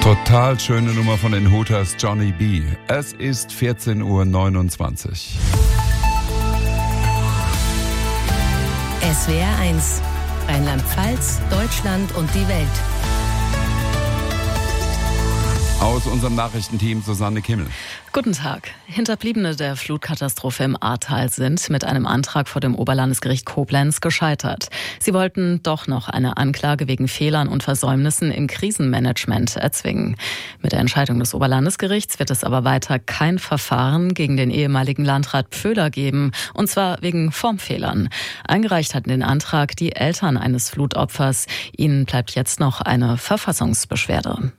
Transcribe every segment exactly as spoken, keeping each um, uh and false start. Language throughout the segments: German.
Total schöne Nummer von den Hooters, Johnny B. Es ist vierzehn Uhr neunundzwanzig. S W R eins, Rheinland-Pfalz, Deutschland und die Welt. Aus unserem Nachrichtenteam Susanne Kimmel. Guten Tag. Hinterbliebene der Flutkatastrophe im Ahrtal sind mit einem Antrag vor dem Oberlandesgericht Koblenz gescheitert. Sie wollten doch noch eine Anklage wegen Fehlern und Versäumnissen im Krisenmanagement erzwingen. Mit der Entscheidung des Oberlandesgerichts wird es aber weiter kein Verfahren gegen den ehemaligen Landrat Pföhler geben, und zwar wegen Formfehlern. Eingereicht hatten den Antrag die Eltern eines Flutopfers. Ihnen bleibt jetzt noch eine Verfassungsbeschwerde.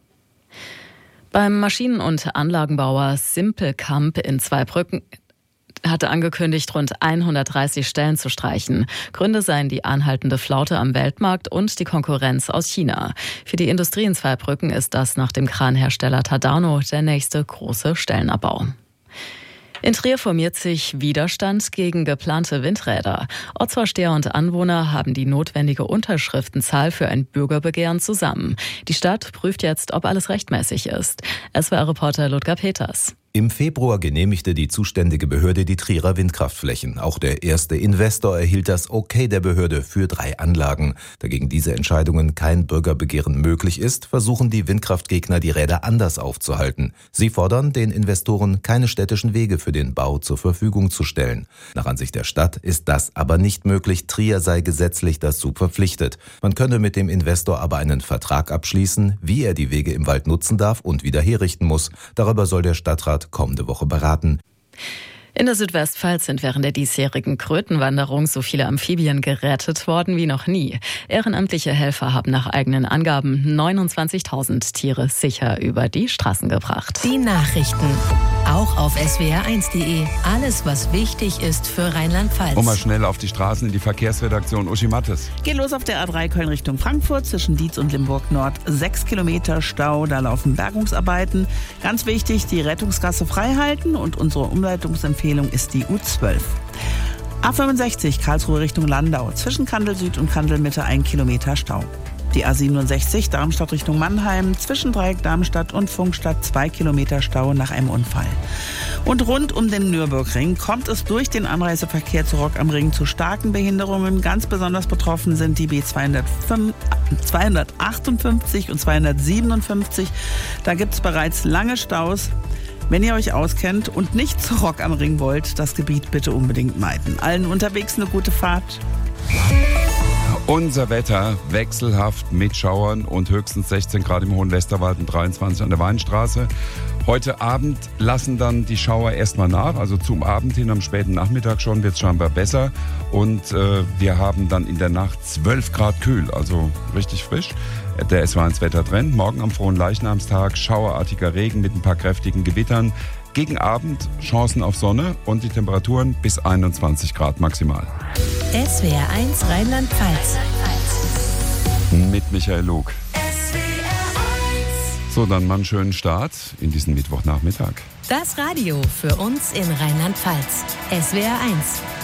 Beim Maschinen- und Anlagenbauer Simpelkamp in Zweibrücken hatte angekündigt, rund hundertdreißig Stellen zu streichen. Gründe seien die anhaltende Flaute am Weltmarkt und die Konkurrenz aus China. Für die Industrie in Zweibrücken ist das nach dem Kranhersteller Tadano der nächste große Stellenabbau. In Trier formiert sich Widerstand gegen geplante Windräder. Ortsvorsteher und Anwohner haben die notwendige Unterschriftenzahl für ein Bürgerbegehren zusammen. Die Stadt prüft jetzt, ob alles rechtmäßig ist. S W R-Reporter Ludger Peters. Im Februar genehmigte die zuständige Behörde die Trierer Windkraftflächen. Auch der erste Investor erhielt das Okay der Behörde für drei Anlagen. Da gegen diese Entscheidungen kein Bürgerbegehren möglich ist, versuchen die Windkraftgegner, die Räder anders aufzuhalten. Sie fordern, den Investoren keine städtischen Wege für den Bau zur Verfügung zu stellen. Nach Ansicht der Stadt ist das aber nicht möglich. Trier sei gesetzlich dazu verpflichtet. Man könne mit dem Investor aber einen Vertrag abschließen, wie er die Wege im Wald nutzen darf und wieder herrichten muss. Darüber soll der Stadtrat kommende Woche beraten. In der Südwestpfalz sind während der diesjährigen Krötenwanderung so viele Amphibien gerettet worden wie noch nie. Ehrenamtliche Helfer haben nach eigenen Angaben neunundzwanzigtausend Tiere sicher über die Straßen gebracht. Die Nachrichten, auch auf S W R eins punkt de. Alles, was wichtig ist für Rheinland-Pfalz. Und mal schnell auf die Straßen in die Verkehrsredaktion. Uschi Mattes. Geht los auf der A drei Köln Richtung Frankfurt zwischen Dietz und Limburg Nord. Sechs Kilometer Stau, da laufen Bergungsarbeiten. Ganz wichtig, die Rettungsgasse frei halten und unsere Umleitungsempfehlung ist die U zwölf. A fünfundsechzig Karlsruhe Richtung Landau. Zwischen Kandel Süd und Kandel Mitte ein Kilometer Stau. Die A siebenundsechzig Darmstadt Richtung Mannheim, zwischen Dreieck Darmstadt und Funkstadt zwei Kilometer Stau nach einem Unfall. Und rund um den Nürburgring kommt es durch den Anreiseverkehr zu Rock am Ring zu starken Behinderungen. Ganz besonders betroffen sind die B zweihundertachtundfünfzig und zweihundertsiebenundfünfzig. Da gibt es bereits lange Staus. Wenn ihr euch auskennt und nicht zu Rock am Ring wollt, das Gebiet bitte unbedingt meiden. Allen unterwegs eine gute Fahrt. Unser Wetter wechselhaft mit Schauern und höchstens sechzehn Grad im Hohen Westerwald und dreiundzwanzig an der Weinstraße. Heute Abend lassen dann die Schauer erstmal nach, also zum Abend hin, am späten Nachmittag schon wird es scheinbar besser. Und äh, wir haben dann in der Nacht zwölf Grad kühl, also richtig frisch. Der S W R eins Wettertrend, morgen am frohen Leichnamstag schauerartiger Regen mit ein paar kräftigen Gewittern. Gegen Abend Chancen auf Sonne und die Temperaturen bis einundzwanzig Grad maximal. S W R eins Rheinland-Pfalz. Mit Michael Log. So, dann mal einen schönen Start in diesen Mittwochnachmittag. Das Radio für uns in Rheinland-Pfalz. S W R eins.